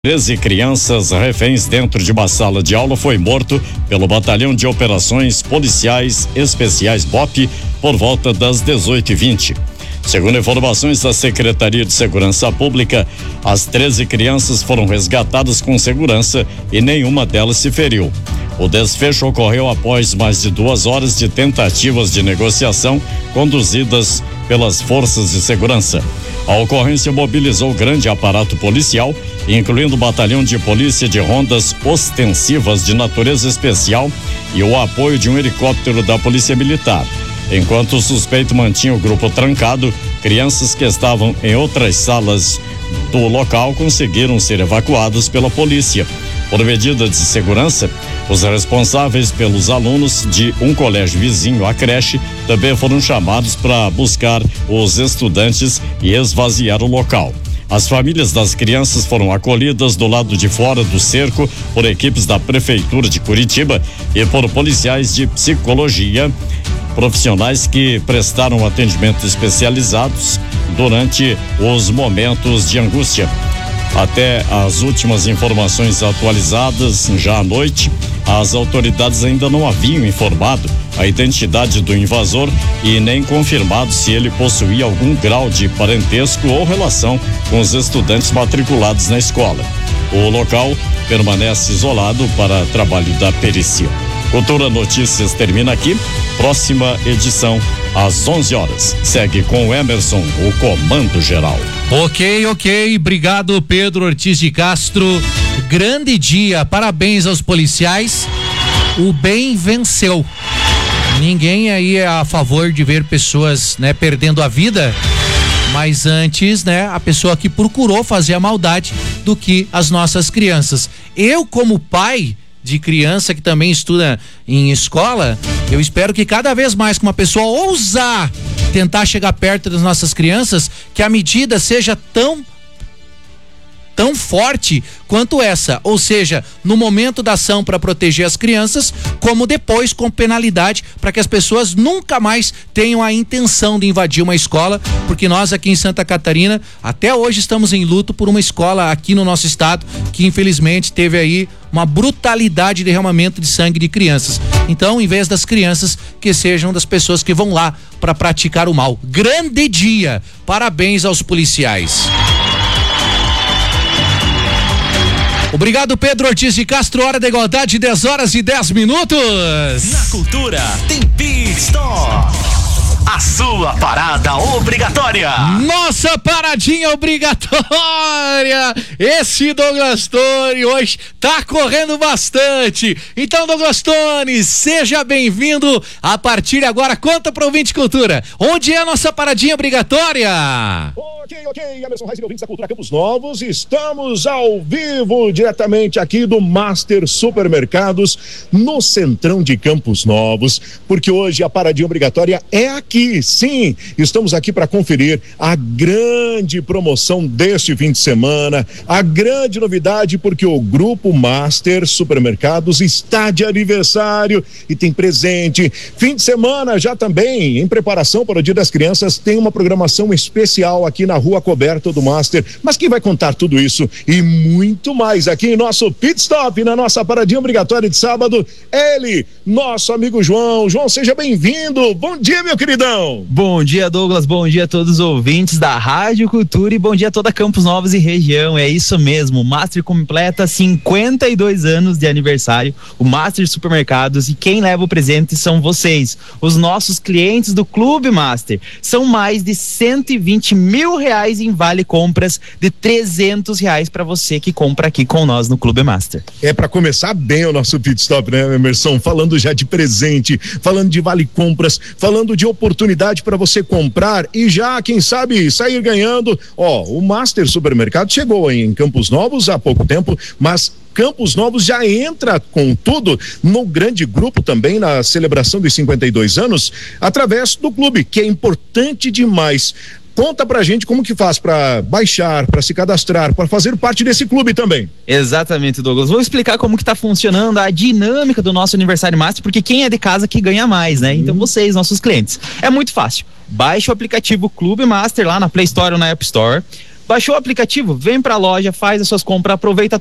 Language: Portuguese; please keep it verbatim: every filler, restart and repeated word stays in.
treze crianças reféns dentro de uma sala de aula foi morto pelo Batalhão de Operações Policiais Especiais B O P por volta das dezoito e vinte. Segundo informações da Secretaria de Segurança Pública, as treze crianças foram resgatadas com segurança e nenhuma delas se feriu. O desfecho ocorreu após mais de duas horas de tentativas de negociação conduzidas pelas forças de segurança. A ocorrência mobilizou grande aparato policial, incluindo o batalhão de polícia de rondas ostensivas de natureza especial e o apoio de um helicóptero da Polícia Militar. Enquanto o suspeito mantinha o grupo trancado, crianças que estavam em outras salas do local conseguiram ser evacuadas pela polícia. Por medida de segurança, os responsáveis pelos alunos de um colégio vizinho à creche também foram chamados para buscar os estudantes e esvaziar o local. As famílias das crianças foram acolhidas do lado de fora do cerco por equipes da Prefeitura de Curitiba e por policiais de psicologia, profissionais que prestaram atendimento especializados durante os momentos de angústia. Até as últimas informações atualizadas, já à noite, as autoridades ainda não haviam informado a identidade do invasor e nem confirmado se ele possuía algum grau de parentesco ou relação com os estudantes matriculados na escola. O local permanece isolado para trabalho da perícia. Cultura Notícias termina aqui. Próxima edição às onze horas. Segue com o Emerson, o comando geral. Ok, ok. Obrigado, Pedro Ortiz de Castro. Grande dia. Parabéns aos policiais. O bem venceu. Ninguém aí é a favor de ver pessoas, né, perdendo a vida. Mas antes, né, a pessoa que procurou fazer a maldade do que as nossas crianças. Eu, como pai de criança que também estuda em escola, eu espero que cada vez mais que uma pessoa ousar tentar chegar perto das nossas crianças, que a medida seja tão tão forte quanto essa, ou seja, no momento da ação para proteger as crianças, como depois com penalidade para que as pessoas nunca mais tenham a intenção de invadir uma escola, porque nós aqui em Santa Catarina até hoje estamos em luto por uma escola aqui no nosso estado que infelizmente teve aí uma brutalidade de derramamento de sangue de crianças. Então, em vez das crianças, que sejam das pessoas que vão lá para praticar o mal. Grande dia! Parabéns aos policiais. Obrigado, Pedro Ortiz de Castro. Hora da igualdade, dez horas e dez minutos. Na Cultura tem Pit Stop, a sua parada obrigatória. Nossa paradinha obrigatória. Esse Douglas Tony hoje tá correndo bastante. Então, Douglas Tony, seja bem-vindo. A partir de agora, conta pro ouvinte Cultura, onde é a nossa paradinha obrigatória? Ok, ok, Emerson Reis e ouvintes da Cultura Campos Novos, estamos ao vivo diretamente aqui do Master Supermercados no Centrão de Campos Novos, porque hoje a paradinha obrigatória é aqui, sim, estamos aqui para conferir a grande promoção deste fim de semana, a grande novidade, porque o Grupo Master Supermercados está de aniversário e tem presente. Fim de semana já também, em preparação para o Dia das Crianças, tem uma programação especial aqui na Rua Coberta do Master, mas quem vai contar tudo isso e muito mais aqui em nosso Pit Stop, na nossa paradinha obrigatória de sábado, ele, nosso amigo João. João, seja bem-vindo. Bom dia, meu queridão. Bom dia, Douglas. Bom dia a todos os ouvintes da Rádio Cultura e bom dia a toda Campos Novos e região. É isso mesmo, o Master completa cinquenta e dois anos de aniversário, o Master Supermercados, e quem leva o presente são vocês, os nossos clientes do Clube Master. São mais de cento e vinte mil reais em vale compras de trezentos reais para você que compra aqui com nós no Clube Master. É para começar bem o nosso Pit Stop, né, Emerson? Falando já de presente, falando de vale compras, falando de oportunidade para você comprar e já, quem sabe, sair ganhando. Ó, o Master Supermercado chegou em Campos Novos há pouco tempo, mas Campos Novos já entra com tudo no grande grupo também na celebração dos cinquenta e dois anos através do clube, que é importante demais. Conta pra gente como que faz pra baixar, pra se cadastrar, pra fazer parte desse clube também. Exatamente, Douglas. Vou explicar como que tá funcionando a dinâmica do nosso Aniversário Master, porque quem é de casa que ganha mais, né? Então vocês, nossos clientes. É muito fácil. Baixe o aplicativo Clube Master lá na Play Store ou na App Store. Baixou o aplicativo? Vem pra loja, faz as suas compras, aproveita